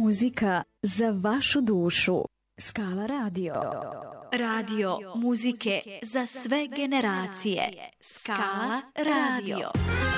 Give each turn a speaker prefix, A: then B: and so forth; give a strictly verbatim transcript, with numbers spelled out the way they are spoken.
A: Muzika za vašu dušu. Skala radio.
B: Radio muzike za sve generacije. Skala radio.